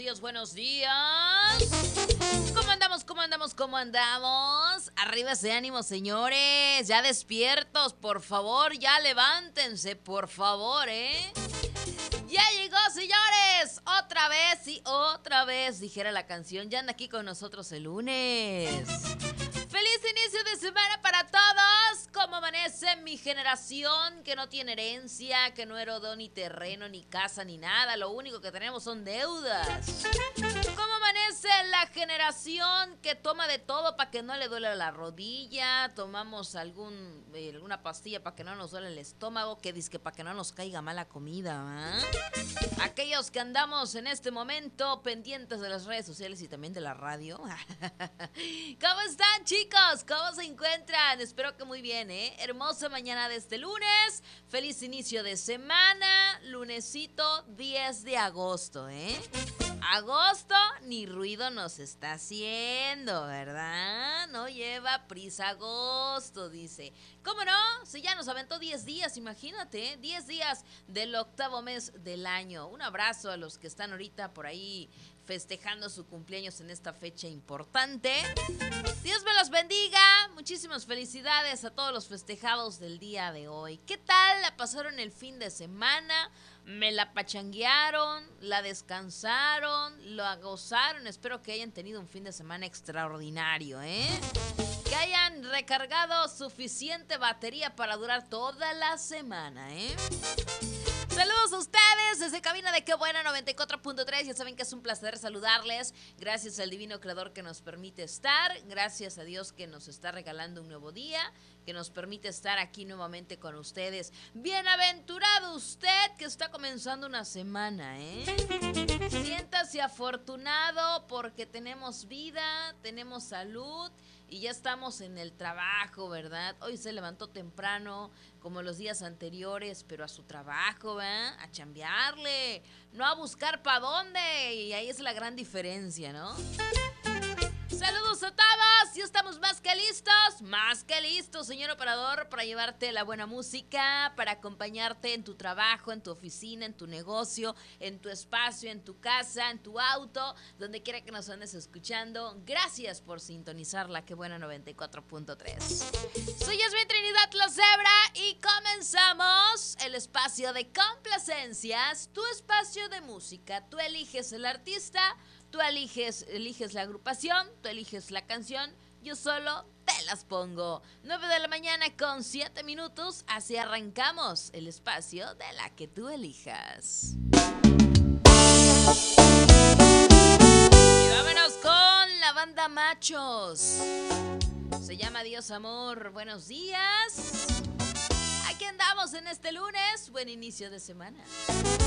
días, buenos días. ¿Cómo andamos, cómo andamos, cómo andamos? Arriba ese ánimo, señores. Ya despiertos, por favor, ya levántense, por favor, ¿eh? Ya llegó, señores. Otra vez, dijera la canción. Ya anda aquí con nosotros el lunes. ¡Feliz inicio de semana para todos! ¿Cómo amanece mi generación que no tiene herencia, que no heredó ni terreno, ni casa, ni nada? Lo único que tenemos son deudas. ¿Cómo amanece la generación que toma de todo para que no le duele la rodilla? Tomamos alguna pastilla para que no nos duele el estómago, que dizque para que no nos caiga mala comida, ¿eh? Aquellos que andamos en este momento pendientes de las redes sociales y también de la radio. ¿Cómo están, chicos? ¿Cómo se encuentran? Espero que muy bien, ¿eh? Hermosa mañana de este lunes. Feliz inicio de semana. Lunesito 10 de agosto, ¿eh? Agosto ni ruido nos está haciendo, ¿verdad? No lleva prisa agosto, dice. ¿Cómo no? Si ya nos aventó 10 días, imagínate, 10 días del octavo mes del año. Un abrazo a los que están ahorita por ahí festejando su cumpleaños en esta fecha importante. Dios me los bendiga. Muchísimas felicidades a todos los festejados del día de hoy. ¿Qué tal la pasaron el fin de semana? ¿Me la pachanguearon? ¿La descansaron? ¿Lo gozaron? Espero que hayan tenido un fin de semana extraordinario, ¿eh? Que hayan recargado suficiente batería para durar toda la semana, ¿eh? Saludos a ustedes desde cabina de Qué Buena 94.3. Ya saben que es un placer saludarles. Gracias al divino creador que nos permite estar. Gracias a Dios que nos está regalando un nuevo día, que nos permite estar aquí nuevamente con ustedes. Bienaventurado usted que está comenzando una semana, ¿eh? Siéntase afortunado porque tenemos vida, tenemos salud y ya estamos en el trabajo, ¿verdad? Hoy se levantó temprano, como los días anteriores, pero a su trabajo, ¿verdad? A chambearle, no a buscar para dónde, y ahí es la gran diferencia, ¿no? Saludos a todos, ya estamos más que listos, señor operador, para llevarte la buena música, para acompañarte en tu trabajo, en tu oficina, en tu negocio, en tu espacio, en tu casa, en tu auto, donde quiera que nos andes escuchando. Gracias por sintonizarla, Qué Buena 94.3. Soy Yasmin Trinidad La Zebra y comenzamos el espacio de complacencias, tu espacio de música. Tú eliges el artista, tú eliges la agrupación, tú eliges la canción, yo solo te las pongo. 9 de la mañana con 7 minutos, así arrancamos el espacio de la que tú elijas. Y vámonos con la banda Machos. Se llama Dios Amor, buenos días. Aquí andamos en este lunes, buen inicio de semana.